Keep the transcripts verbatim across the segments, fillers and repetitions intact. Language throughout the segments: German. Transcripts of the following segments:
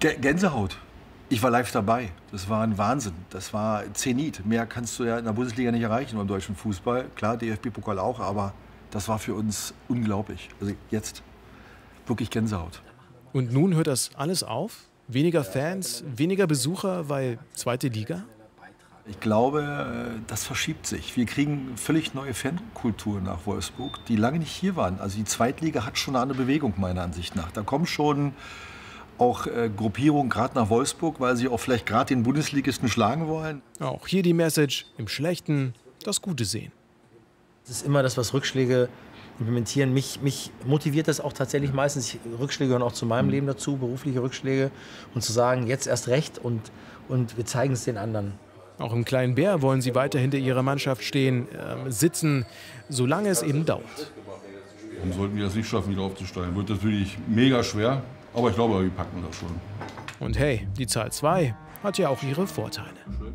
Gänsehaut. Ich war live dabei. Das war ein Wahnsinn. Das war Zenit. Mehr kannst du ja in der Bundesliga nicht erreichen beim deutschen Fußball. Klar, D F B-Pokal auch, aber das war für uns unglaublich. Also jetzt wirklich Gänsehaut. Und nun hört das alles auf? Weniger Fans, weniger Besucher, weil zweite Liga? Ich glaube, das verschiebt sich. Wir kriegen völlig neue Fankultur nach Wolfsburg, die lange nicht hier waren. Also die Zweitliga hat schon eine Bewegung, meiner Ansicht nach. Da kommen schon auch äh, Gruppierungen gerade nach Wolfsburg, weil sie auch vielleicht gerade den Bundesligisten schlagen wollen. Auch hier die Message, im Schlechten das Gute sehen. Es ist immer das, was Rückschläge implementieren. Mich, mich motiviert das auch tatsächlich meistens. Rückschläge gehören auch zu meinem Leben dazu, berufliche Rückschläge. Und zu sagen, jetzt erst recht und, und wir zeigen es den anderen. Auch im Kleinen Bär wollen sie weiter hinter ihrer Mannschaft stehen, äh, sitzen, solange es eben dauert. Warum sollten wir das nicht schaffen, wieder aufzusteigen? Wird natürlich mega schwer, aber ich glaube, wir packen das schon. Und hey, die Zahl zwei hat ja auch ihre Vorteile.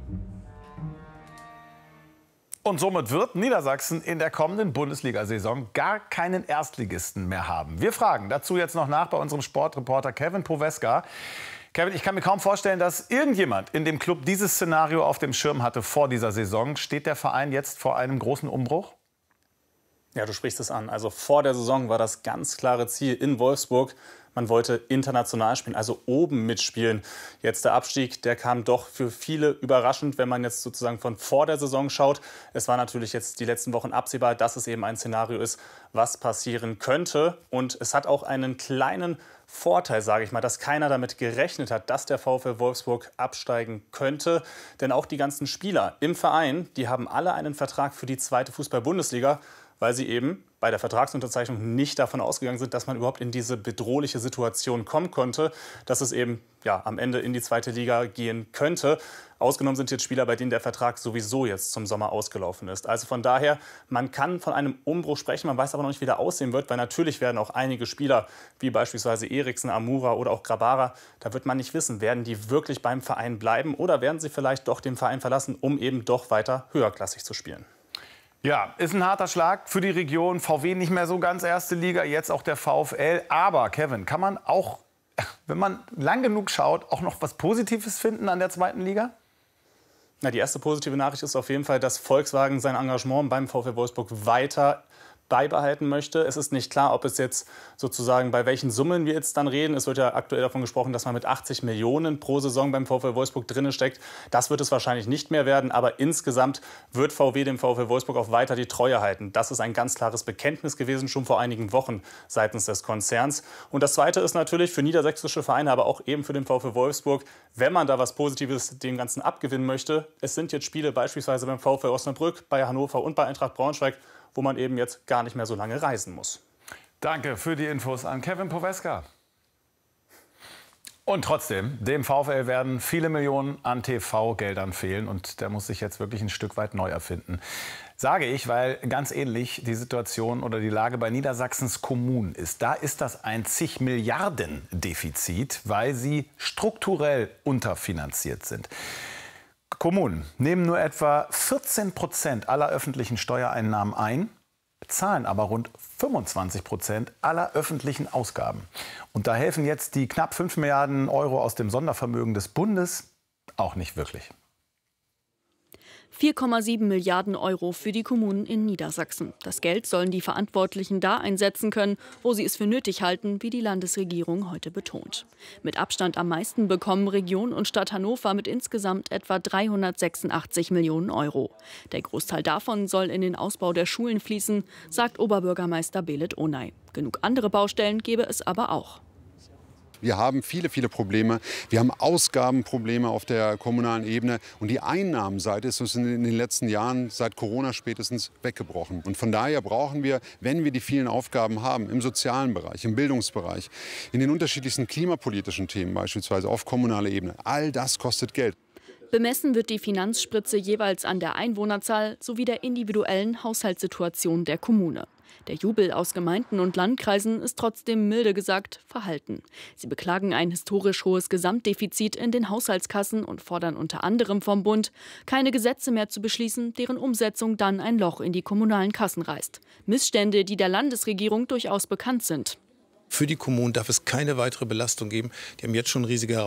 Und somit wird Niedersachsen in der kommenden Bundesliga-Saison gar keinen Erstligisten mehr haben. Wir fragen dazu jetzt noch nach bei unserem Sportreporter Kevin Poweska. Kevin, ich kann mir kaum vorstellen, dass irgendjemand in dem Club dieses Szenario auf dem Schirm hatte vor dieser Saison. Steht der Verein jetzt vor einem großen Umbruch? Ja, du sprichst es an. Also vor der Saison war das ganz klare Ziel in Wolfsburg. Man wollte international spielen, also oben mitspielen. Jetzt der Abstieg, der kam doch für viele überraschend, wenn man jetzt sozusagen von vor der Saison schaut. Es war natürlich jetzt die letzten Wochen absehbar, dass es eben ein Szenario ist, was passieren könnte. Und es hat auch einen kleinen Vorteil, sage ich mal, dass keiner damit gerechnet hat, dass der VfL Wolfsburg absteigen könnte. Denn auch die ganzen Spieler im Verein, die haben alle einen Vertrag für die zweite Fußball-Bundesliga, weil sie eben bei der Vertragsunterzeichnung nicht davon ausgegangen sind, dass man überhaupt in diese bedrohliche Situation kommen konnte, dass es eben ja, am Ende in die zweite Liga gehen könnte. Ausgenommen sind jetzt Spieler, bei denen der Vertrag sowieso jetzt zum Sommer ausgelaufen ist. Also von daher, man kann von einem Umbruch sprechen, man weiß aber noch nicht, wie der aussehen wird, weil natürlich werden auch einige Spieler, wie beispielsweise Eriksen, Amura oder auch Grabara, da wird man nicht wissen, werden die wirklich beim Verein bleiben oder werden sie vielleicht doch den Verein verlassen, um eben doch weiter höherklassig zu spielen. Ja, ist ein harter Schlag für die Region. VW nicht mehr so ganz erste Liga, jetzt auch der VfL. Aber, Kevin, kann man auch, wenn man lang genug schaut, auch noch was Positives finden an der zweiten Liga? Na, die erste positive Nachricht ist auf jeden Fall, dass Volkswagen sein Engagement beim VfL Wolfsburg weiter beibehalten möchte. Es ist nicht klar, ob es jetzt sozusagen, bei welchen Summen wir jetzt dann reden. Es wird ja aktuell davon gesprochen, dass man mit achtzig Millionen pro Saison beim VfL Wolfsburg drinne steckt. Das wird es wahrscheinlich nicht mehr werden, aber insgesamt wird V W dem VfL Wolfsburg auch weiter die Treue halten. Das ist ein ganz klares Bekenntnis gewesen, schon vor einigen Wochen seitens des Konzerns. Und das Zweite ist natürlich für niedersächsische Vereine, aber auch eben für den VfL Wolfsburg, wenn man da was Positives dem Ganzen abgewinnen möchte. Es sind jetzt Spiele beispielsweise beim VfL Osnabrück, bei Hannover und bei Eintracht Braunschweig, wo man eben jetzt gar nicht mehr so lange reisen muss. Danke für die Infos an Kevin Poweska. Und trotzdem, dem VfL werden viele Millionen an T V-Geldern fehlen und der muss sich jetzt wirklich ein Stück weit neu erfinden. Sage ich, weil ganz ähnlich die Situation oder die Lage bei Niedersachsens Kommunen ist. Da ist das ein zig Milliarden Defizit, weil sie strukturell unterfinanziert sind. Kommunen nehmen nur etwa vierzehn Prozent aller öffentlichen Steuereinnahmen ein, bezahlen aber rund fünfundzwanzig Prozent aller öffentlichen Ausgaben. Und da helfen jetzt die knapp fünf Milliarden Euro aus dem Sondervermögen des Bundes auch nicht wirklich. vier Komma sieben Milliarden Euro für die Kommunen in Niedersachsen. Das Geld sollen die Verantwortlichen da einsetzen können, wo sie es für nötig halten, wie die Landesregierung heute betont. Mit Abstand am meisten bekommen Region und Stadt Hannover mit insgesamt etwa dreihundertsechsundachtzig Millionen Euro. Der Großteil davon soll in den Ausbau der Schulen fließen, sagt Oberbürgermeister Belit Onay. Genug andere Baustellen gäbe es aber auch. Wir haben viele, viele Probleme. Wir haben Ausgabenprobleme auf der kommunalen Ebene. Und die Einnahmenseite ist uns in den letzten Jahren, seit Corona spätestens, weggebrochen. Und von daher brauchen wir, wenn wir die vielen Aufgaben haben, im sozialen Bereich, im Bildungsbereich, in den unterschiedlichsten klimapolitischen Themen beispielsweise auf kommunaler Ebene, all das kostet Geld. Bemessen wird die Finanzspritze jeweils an der Einwohnerzahl sowie der individuellen Haushaltssituation der Kommune. Der Jubel aus Gemeinden und Landkreisen ist trotzdem milde gesagt verhalten. Sie beklagen ein historisch hohes Gesamtdefizit in den Haushaltskassen und fordern unter anderem vom Bund, keine Gesetze mehr zu beschließen, deren Umsetzung dann ein Loch in die kommunalen Kassen reißt. Missstände, die der Landesregierung durchaus bekannt sind. Für die Kommunen darf es keine weitere Belastung geben. Die haben jetzt schon riesige